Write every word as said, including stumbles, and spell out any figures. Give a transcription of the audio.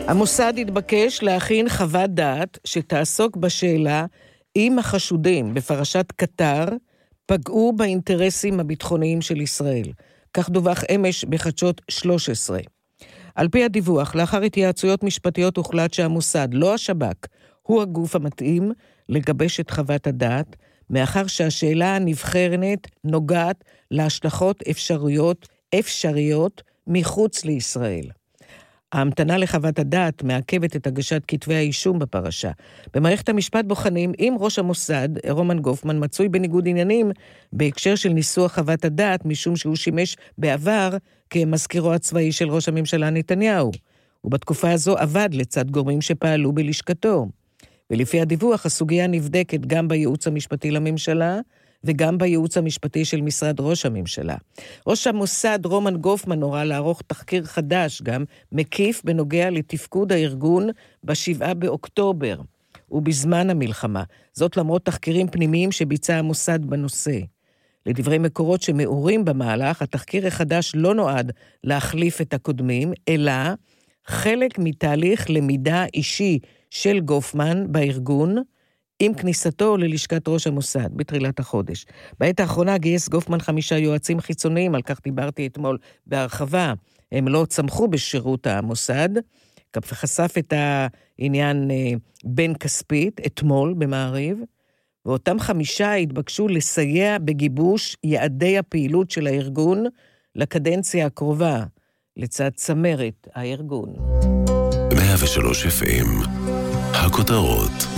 המוסד התבקש להכין חוות דעת שתעסוק בשאלה אם החשודים בפרשת קטר פגעו באינטרסים הביטחוניים של ישראל. כך דווח אמש בחדשות שלוש עשרה. על פי הדיווח, לאחר התייעצויות משפטיות הוחלט שהמוסד, לא השב"כ, הוא הגוף המתאים לגבש את חוות הדעת, מאחר שהשאלה הנבחרת נוגעת להשלכות אפשרויות, אפשריות מחוץ לישראל. ההמתנה לחוות הדעת מעכבת את הגשת כתבי האישום בפרשה. במערכת המשפט בוחנים אם ראש המוסד, רומן גופמן, מצוי בניגוד עניינים בהקשר של ניסוח חוות הדעת, משום שהוא שימש בעבר כמזכירו הצבאי של ראש הממשלה נתניהו. ובתקופה הזו עבד לצד גורמים שפעלו בלשכתו. ולפי הדיווח, הסוגיה נבדקת גם בייעוץ המשפטי לממשלה, וגם בייעוץ המשפטי של משרד ראש הממשלה. ראש המוסד רומן גופמן הורה לערוך תחקיר חדש, גם מקיף בנוגע לתפקוד הארגון בשבעה באוקטובר, ובזמן המלחמה. זאת למרות תחקירים פנימיים שביצע המוסד בנושא. לדברי מקורות שמאורים במהלך, התחקיר החדש לא נועד להחליף את הקודמים, אלא חלק מתהליך למידה אישי של גופמן בארגון, עם כניסתו ללשכת ראש המוסד בתחילת החודש. בעת האחרונה גייס גופמן חמישה יועצים חיצוניים, על כך דיברתי אתמול בהרחבה. הם לא צמחו בשירות המוסד, חשף את העניין בין כספית, אתמול במעריב, ואותם חמישה התבקשו לסייע בגיבוש יעדי הפעילות של הארגון לקדנציה הקרובה, לצד צמרת הארגון. מאה ושלוש אף אם, הכותרות.